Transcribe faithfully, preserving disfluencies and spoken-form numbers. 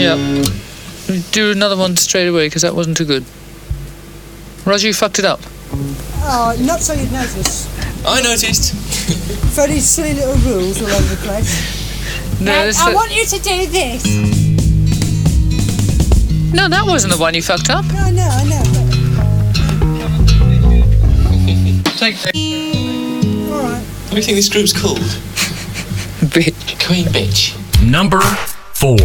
Yeah. Do another one straight away, because that wasn't too good. Roger, you fucked it up. Oh, not so you'd notice. I noticed. Very silly little rules all over the place. No, Now, this I is- want you to do this. no, that wasn't the one you fucked up. No, I know, I know. Take But... All right. What do you think this group's called? Bitch. Queen Bitch. Number